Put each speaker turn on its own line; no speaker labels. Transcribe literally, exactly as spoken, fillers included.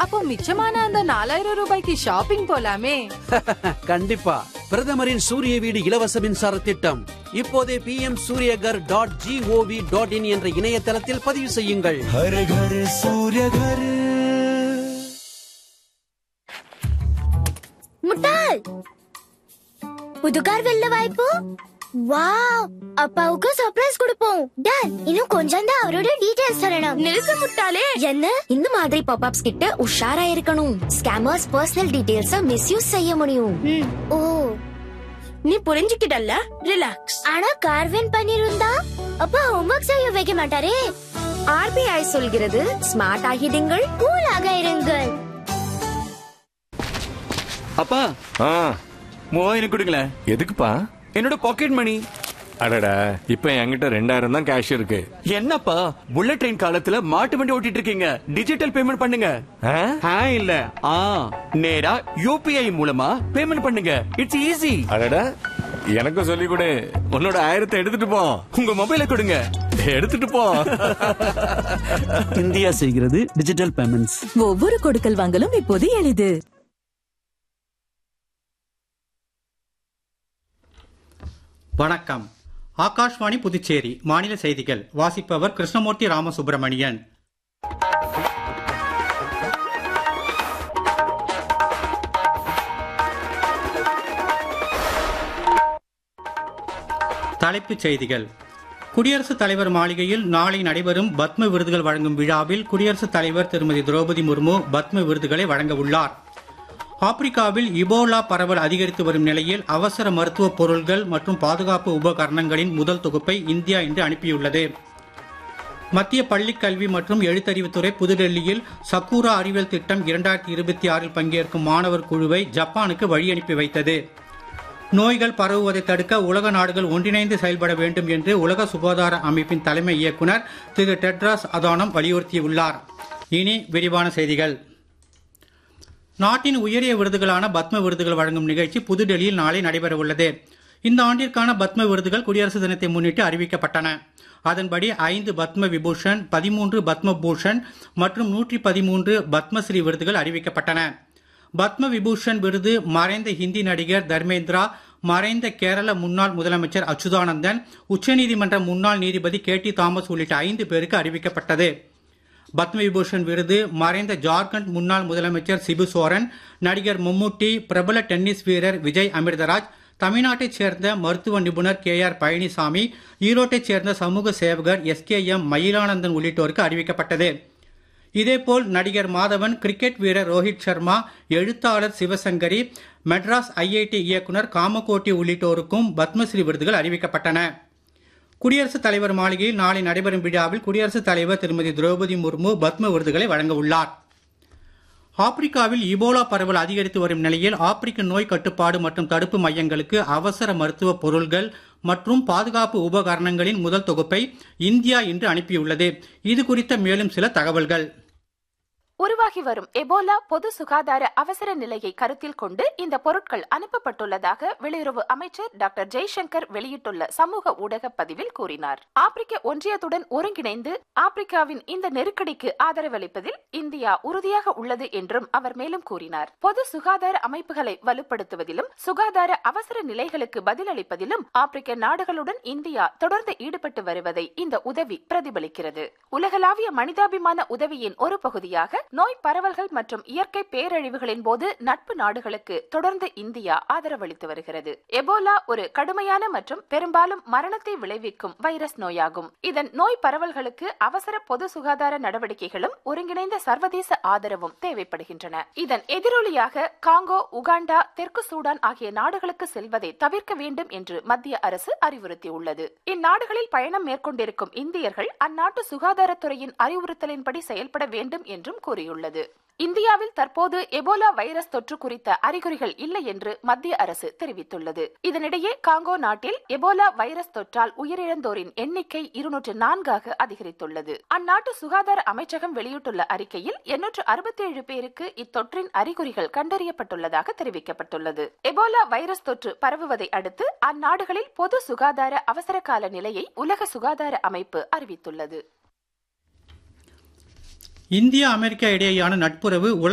அப்போ மிச்சமான அந்த நாலாயிரம் ரூபாய்க்கு ஷாப்பிங் போலாமே?
கண்டிப்பா. பிரதமரின் சூரிய வீடு இலவச மின்சார திட்டம் இப்போதே B M Surya Ghar dot gov dot in என்ற இணையதளத்தில் பதிவு செய்யுங்கள்.
ஹர ஹர சூரியகர்.
முட்டாள், புது கார் வெல்ல வாய்ப்பு. வாவ், அப்பாவுக்கு சர்ப்ரைஸ் கொடுப்போம். டாட், இன்னும் கொஞ்சம் தான் அவரோட டீடைல்ஸ் சொல்லணும்.
நிறுத்து முட்டாளே.
என்ன? இந்த மாதிரி பாப்அப்ஸ் கிட்ட உஷாரா இருக்கணும். ஸ்கேமர்ஸ் பர்சனல் டீடைல்ஸ மிஸ்யூஸ் செய்ய முடியும். ஓ,
நீ புரிஞ்சுக்கிட்டல்ல? ரிலாக்ஸ்.
ஆனா கார் வின் பண்ணிருந்தா அப்பா ஹோம்வொர்க் செய்ய வைக்க மாட்டாரே. ஆர்பிஐ சொல்கிறது ஸ்மார்ட் ஆகிடுங்கள், கூலாக இருங்கள்.
அப்பா, மூவாயிரம் கொடுங்களேன்.
எதுக்குப்பா?
என்னோட பாக்கெட் மணி.
அடடா, இப்ப என்கிட்ட ரெண்டாயிரம் தான் கேஷ் இருக்கு.
என்னப்பா, புல்லட் ட்ரெயின் காலத்துல மாட்டு வண்டி ஓட்டிட்டு இருக்கீங்க. டிஜிட்டல் பேமெண்ட் பண்ணுங்க. ஆ இல்ல ஆ நேரா யூபிஐ மூலமா பேமெண்ட் பண்ணுங்க. It's easy.
அடடா, எனக்கும் சொல்லி கொடு. உன்னோட ஆயிரத்தை எடுத்துட்டு போ.
உங்க மொபைலை கொடுங்க.
எடுத்துட்டு போ.
இந்தியா செய்கிறது டிஜிட்டல் பேமெண்ட்ஸ்.
ஒவ்வொரு கொடுக்கல் வாங்கலும் இப்போது எளிது.
வணக்கம். ஆகாஷ்வாணி புதுச்சேரி மாநில செய்திகள் வாசிப்பவர் கிருஷ்ணமூர்த்தி ராமசுப்பிரமணியன். தலைப்புச் செய்திகள். குடியரசுத் தலைவர் மாளிகையில் நாளை நடைபெறும் பத்ம விருதுகள் வழங்கும் விழாவில் குடியரசுத் தலைவர் திருமதி திரௌபதி முர்மு பத்ம விருதுகளை வழங்க உள்ளார். ஆப்பிரிக்காவில் இபோலா பரவல் அதிகரித்து வரும் நிலையில் அவசர மருத்துவ பொருள்கள் மற்றும் பாதுகாப்பு உபகரணங்களின் முதல் தொகுப்பை இந்தியா இன்று அனுப்பியுள்ளது. மத்திய பள்ளிக் கல்வி மற்றும் எழுத்தறிவுத்துறை புதுடெல்லியில் சக்கூரா அறிவியல் திட்டம் இரண்டாயிரத்தி இருபத்தி ஆறில் பங்கேற்கும் மாணவர் குழுவை ஜப்பானுக்கு வழி அனுப்பி வைத்தது. நோய்கள் பரவுவதை தடுக்க உலக நாடுகள் ஒன்றிணைந்து செயல்பட வேண்டும் என்று உலக சுகாதார அமைப்பின் தலைமை இயக்குநர் திரு டெட்ராஸ் அதானம் வலியுறுத்தியுள்ளார். இனி விரிவான செய்திகள். நாட்டின் உயரிய விருதுகளான பத்ம விருதுகள் வழங்கும் நிகழ்ச்சி புதுடெல்லியில் நாளை நடைபெறவுள்ளது. இந்த ஆண்டிற்கான பத்ம விருதுகள் குடியரசு தினத்தை முன்னிட்டு அறிவிக்கப்பட்டன. அதன்படி ஐந்து பத்ம விபூஷன், பதிமூன்று பத்ம பூஷன் மற்றும் நூற்றி பதிமூன்று பத்மஸ்ரீ விருதுகள் அறிவிக்கப்பட்டன. பத்ம விபூஷன் விருது மறைந்த ஹிந்தி நடிகர் தர்மேந்திரா, மறைந்த கேரள முன்னாள் முதலமைச்சர் அச்சுதானந்தன், உச்சநீதிமன்ற முன்னாள் நீதிபதி கே டி தாமஸ் உள்ளிட்ட ஐந்து பேருக்கு அறிவிக்கப்பட்டது. பத்ம விபூஷன் விருது மறைந்த ஜார்க்கண்ட் முன்னாள் முதலமைச்சர் சிபு சோரன், நடிகர் மம்முட்டி, பிரபல டென்னிஸ் வீரர் விஜய் அமிர்தராஜ், தமிழ்நாட்டைச் சேர்ந்த மருத்துவ நிபுணர் கே ஆர் பழனிசாமி, ஈரோட்டைச் சேர்ந்த சமூக சேவகர் எஸ் கே எம் மயிலானந்தன் உள்ளிட்டோருக்கு அறிவிக்கப்பட்டது. இதேபோல் நடிகர் மாதவன், கிரிக்கெட் வீரர் ரோஹித் சர்மா, எழுத்தாளர் சிவசங்கரி, மெட்ராஸ் ஐஐடி இயக்குனர் காமகோட்டி உள்ளிட்டோருக்கும் பத்மஸ்ரீ விருதுகள் அறிவிக்கப்பட்டன. குடியரசுத் தலைவர் மாளிகையில் நாளை நடைபெறும் விழாவில் குடியரசுத் தலைவர் திருமதி திரௌபதி முர்மு பத்ம விருதுகளை வழங்க உள்ளார். ஆப்பிரிக்காவில் இபோலா பரவல் அதிகரித்து வரும் நிலையில் ஆப்பிரிக்க நோய் கட்டுப்பாடு மற்றும் தடுப்பு மையங்களுக்கு அவசர மருத்துவ பொருள்கள் மற்றும் பாதுகாப்பு உபகரணங்களின் முதல் தொகுப்பை இந்தியா இன்று அனுப்பியுள்ளது. இது குறித்த மேலும் சில தகவல்கள்.
உருவாகி வரும் எபோலா பொது சுகாதார அவசர நிலையை கருத்தில் கொண்டு இந்த பொருட்கள் அனுப்பப்பட்டுள்ளதாக வெளியுறவு அமைச்சர் டாக்டர் ஜெய்சங்கர் வெளியிட்டுள்ள சமூக ஊடக பதிவில் கூறினார். ஆப்பிரிக்க ஒன்றியத்துடன் ஒருங்கிணைந்து ஆப்பிரிக்காவின் இந்த நெருக்கடிக்கு ஆதரவளிப்பதில் இந்தியா உறுதியாக உள்ளது என்றும் அவர் மேலும் கூறினார். பொது சுகாதார அமைப்புகளை வலுப்படுத்துவதிலும் சுகாதார அவசர நிலைகளுக்கு பதிலளிப்பதிலும் ஆப்பிரிக்க நாடுகளுடன் இந்தியா தொடர்ந்து ஈடுபட்டு வருவதை இந்த உதவி பிரதிபலிக்கிறது. உலகளாவிய மனிதாபிமான உதவியின் ஒரு பகுதியாக நோய் பரவல்கள் மற்றும் இயற்கை பேரழிவுகளின் போது நட்பு நாடுகளுக்கு தொடர்ந்து இந்தியா ஆதரவளித்து வருகிறது. எபோலா ஒரு கடுமையான மற்றும் பெரும்பாலும் மரணத்தை விளைவிக்கும் வைரஸ் நோயாகும். இதன் நோய் பரவல்களுக்கு அவசர பொது சுகாதார நடவடிக்கைகளும் ஒருங்கிணைந்த சர்வதேச ஆதரவும் தேவைப்படுகின்றன. இதன் எதிரொலியாக காங்கோ, உகாண்டா, தெற்கு சூடான் ஆகிய நாடுகளுக்கு செல்வதை தவிர்க்க வேண்டும் என்று மத்திய அரசு அறிவுறுத்தியுள்ளது. இந்நாடுகளில் பயணம் மேற்கொண்டிருக்கும் இந்தியர்கள் அந்நாட்டு சுகாதாரத்துறையின் அறிவுறுத்தலின்படி செயல்பட வேண்டும் என்றும் கூறியுள்ளது. இந்தியாவில் தற்போது எபோலா வைரஸ் தொற்று குறித்த அறிகுறிகள் இல்லை என்று மத்திய அரசு தெரிவித்துள்ளது. இதனிடையே காங்கோ நாட்டில் எபோலா வைரஸ் தொற்றால் உயிரிழந்தோரின் எண்ணிக்கை இருநூற்று நான்காக அதிகரித்துள்ளது. அந்நாட்டு சுகாதார அமைச்சகம் வெளியிட்டுள்ள அறிக்கையில் எண்ணூற்று அறுபத்தி ஏழு பேருக்கு இத்தொற்றின் அறிகுறிகள் கண்டறியப்பட்டுள்ளதாக தெரிவிக்கப்பட்டுள்ளது. எபோலா வைரஸ் தொற்று பரவுவதை அடுத்து அந்நாடுகளில் பொது சுகாதார அவசர கால நிலையை உலக சுகாதார அமைப்பு அறிவித்துள்ளது.
இந்தியா அமெரிக்கா இடையேயான நட்புறவு